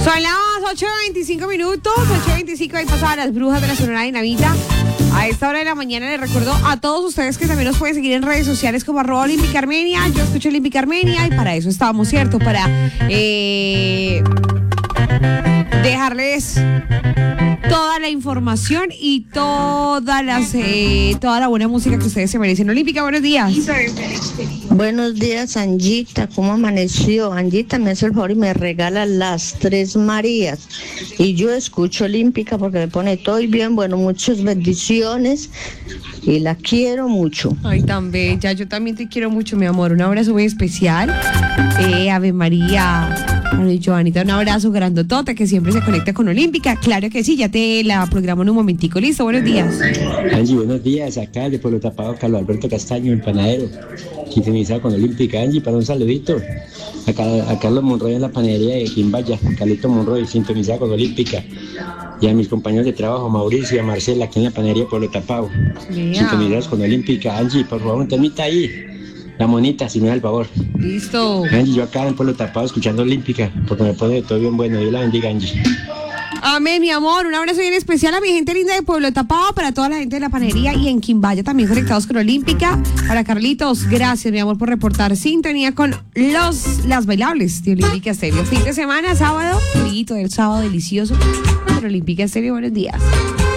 Son las 8:25, 8:25, ahí pasaban las brujas de la Sonora Dinamita. A esta hora de la mañana les recuerdo a todos ustedes que también nos pueden seguir en redes sociales como @Olímpica Armenia. Yo escucho Olímpica Armenia y para eso estábamos, ¿cierto? Para dejarles toda la información y toda la buena música que ustedes se merecen. Olímpica, buenos días. Buenos días, Angita. ¿Cómo amaneció? Angita me hace el favor y me regala las Tres Marías. Y yo escucho Olímpica porque me pone todo bien. Bueno, muchas bendiciones y la quiero mucho. Ay, tan bella. Yo también te quiero mucho, mi amor. Un abrazo muy especial. Ave María. Ay, Joanita, un abrazo grandotote que siempre se conecta con Olímpica. Claro que sí, ya te la programo en un momentico. Listo, buenos días. Angie, buenos días. Acá de Pueblo Tapado, Carlos Alberto Castaño, el panadero. Sintonizado con Olímpica. Angie, para un saludito. A Carlos Monroy en la panadería de Quimbaya. Carlito Monroy, sintonizado con Olímpica. Y a mis compañeros de trabajo, Mauricio y a Marcela, aquí en la panadería de Pueblo Tapado. Sintonizados con Olímpica. Angie, por favor, un temita ahí. La monita, si me da el favor. Listo. Angie, yo acá en Pueblo Tapado escuchando Olímpica, porque me pone todo bien bueno. Dios la bendiga, Angie. Amén, mi amor. Un abrazo bien especial a mi gente linda de Pueblo Tapado, para toda la gente de la panadería y en Quimbaya también conectados con Olímpica. Para Carlitos, gracias, mi amor, por reportar sintonía con las bailables de Olímpica Estéreo. Fin de semana, sábado, frito del sábado delicioso. Pero Olímpica Estéreo, buenos días.